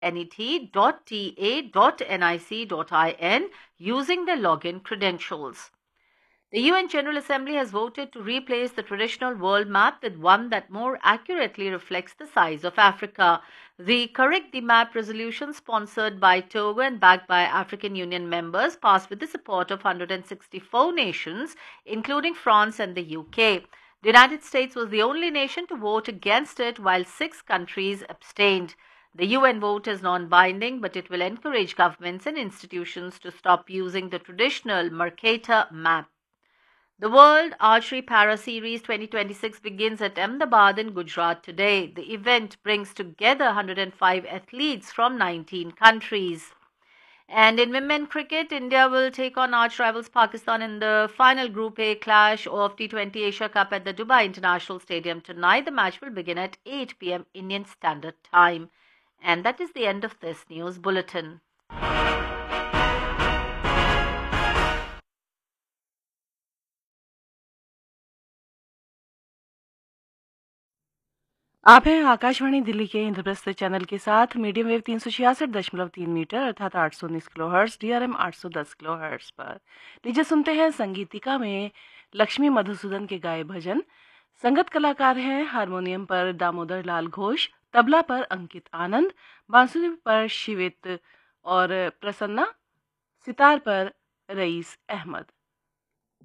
net.ta.nic.in using their login credentials. The UN General Assembly has voted to replace the traditional world map with one that more accurately reflects the size of Africa. The Correct the Map resolution, sponsored by Togo and backed by African Union members, passed with the support of 164 nations, including France and the UK. The United States was the only nation to vote against it, while 6 countries abstained. The UN vote is non-binding, but it will encourage governments and institutions to stop using the traditional Mercator map. The World Archery Para Series 2026 begins at Ahmedabad in Gujarat today. The event brings together 105 athletes from 19 countries. And in women cricket, India will take on arch rivals Pakistan in the final Group A clash of T20 Asia Cup at the Dubai International Stadium tonight. The match will begin at 8 p.m. Indian Standard Time. And that is the end of this news bulletin. आप हैं आकाशवाणी दिल्ली के Indraprastha channel के साथ medium wave 366.3 metre अर्थात 819 kilohertz DRM 810 kilohertz पर। लीजिए सुनते हैं संगीतिका में लक्ष्मी मधुसूदन के गाए भजन। संगत कलाकार हैं हारमोनियम पर दामोदर लाल घोष, तबला पर अंकित आनंद, बांसुरी पर शिवित और प्रसन्ना, सितार पर रईस अहमद।